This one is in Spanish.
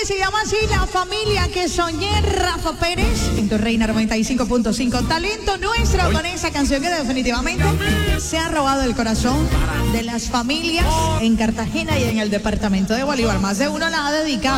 se llama así, La Familia que Soñé, Rafa Pérez, en Tu Reina 95.5. Talento nuestro con esa canción que definitivamente se ha robado el corazón de las familias en Cartagena y en el departamento de Bolívar. Más de uno la ha dedicado.